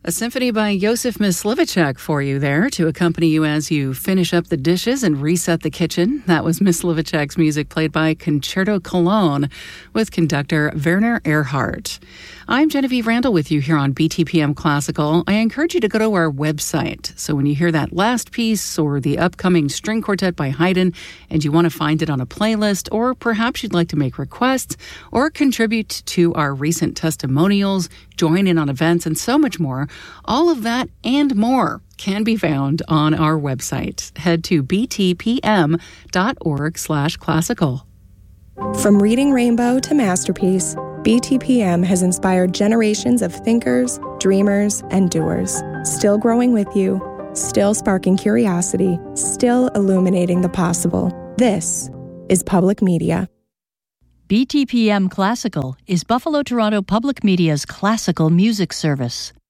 A symphony by Josef Myslivacek for you there to accompany you as you finish up the dishes and reset the kitchen. That was Myslivacek's music played by Concerto Cologne with conductor Werner Erhardt. I'm Genevieve Randall with you here on BTPM Classical. I encourage you to go to our website. So when you hear that last piece or the upcoming string quartet by Haydn and you want to find it on a playlist, or perhaps you'd like to make requests or contribute to our recent testimonials, join in on events, and so much more, all of that and more can be found on our website. Head to btpm.org/classical. From Reading Rainbow to Masterpiece, BTPM has inspired generations of thinkers, dreamers, and doers, still growing with you, still sparking curiosity, still illuminating the possible. This is Public Media. BTPM Classical is Buffalo Toronto Public Media's classical music service.